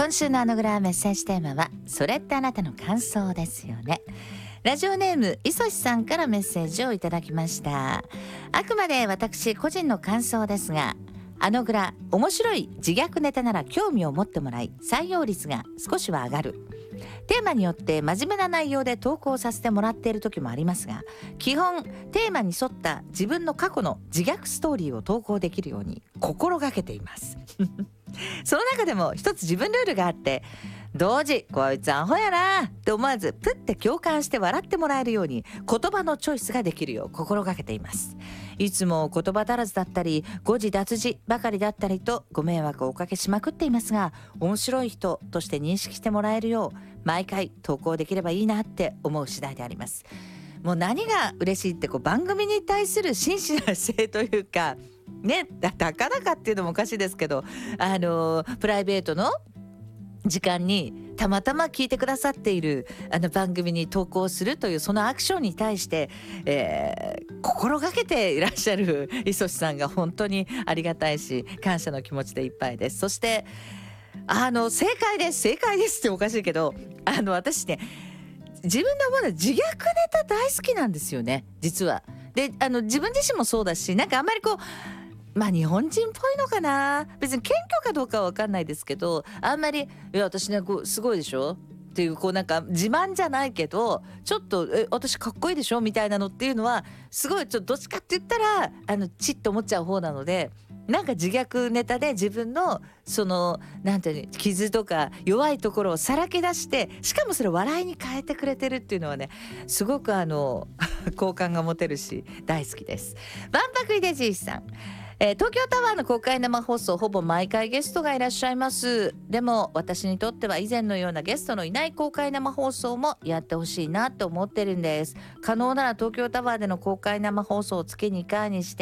今週のあのグラメッセージテーマは、それってあなたの感想ですよね。ラジオネームいそしさんからメッセージをいただきました。あくまで私個人の感想ですが、あのグラ面白い自虐ネタなら興味を持ってもらい、採用率が少しは上がる。テーマによって真面目な内容で投稿させてもらっている時もありますが、基本テーマに沿った自分の過去の自虐ストーリーを投稿できるように心がけていますその中でも一つ自分ルールがあって、同時こいつアホやなって思わずプッて共感して笑ってもらえるように言葉のチョイスができるよう心がけています。いつも言葉足らずだったり誤字脱字ばかりだったりとご迷惑をおかけしまくっていますが、面白い人として認識してもらえるよう毎回投稿できればいいなって思う次第であります。もう何が嬉しいって、番組に対する真摯な姿勢というかね、たかだかっていうのもおかしいですけど、プライベートの時間にたまたま聞いてくださっている番組に投稿するというそのアクションに対して、心がけていらっしゃる磯志さんが本当にありがたいし感謝の気持ちでいっぱいです。そして正解ですっておかしいけど、私ね、自分のまだ自虐ネタ大好きなんですよね、実は。で自分自身もそうだし、なんかあんまり日本人っぽいのかな、別に謙虚かどうかは分かんないですけど、あんまり私ねすごいでしょっていうなんか自慢じゃないけど、ちょっと私かっこいいでしょみたいなのっていうのはすごいちょっとどっちかって言ったらチッと思っちゃう方なので、なんか自虐ネタで自分のそのなんていうの傷とか弱いところをさらけ出して、しかもそれを笑いに変えてくれてるっていうのはね、すごく好感が持てるし大好きです。万博秀じいさん、東京タワーの公開生放送ほぼ毎回ゲストがいらっしゃいます。でも私にとっては以前のようなゲストのいない公開生放送もやってほしいなと思ってるんです。可能なら東京タワーでの公開生放送を月2回にして